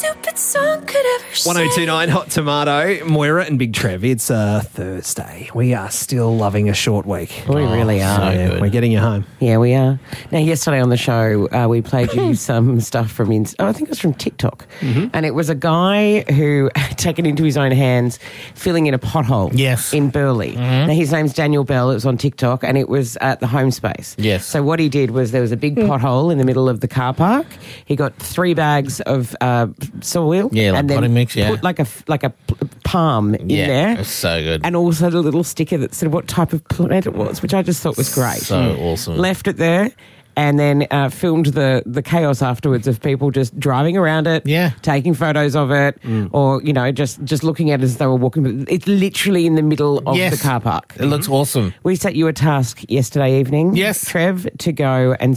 stupid song could ever say. 1029 Hot Tomato, Moira and Big Trev. It's Thursday. We are still loving a short week. We really are. so Yeah, good. we're getting you home. Yeah, we are. Now, yesterday on the show, we played you some stuff from, I think it was from TikTok. And it was a guy who had taken into his own hands filling in a pothole Yes. in Burleigh. Now, his name's Daniel Bell. It was on TikTok, and it was at the home space. Yes. So what he did was there was a big pothole in the middle of the car park. He got 3 bags of soil. Yeah, like and then potting mix, yeah. put like a palm in Yeah, there. it's so good. And also the little sticker that said what type of plant it was, which I just thought was great. So awesome. Left it there and then filmed the chaos afterwards of people just driving around it, Yeah. taking photos of it, or, just looking at it as they were walking. It's literally in the middle of Yes. the car park. It looks awesome. We set you a task yesterday evening, Yes. Trev, to go and